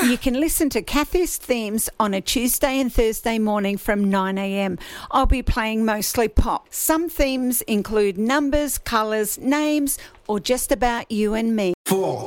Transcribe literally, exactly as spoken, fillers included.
You can listen to Kathy's themes on a Tuesday and Thursday morning from nine a.m. I'll be playing mostly pop. Some themes include numbers, colours, names, or just about you and me. Four.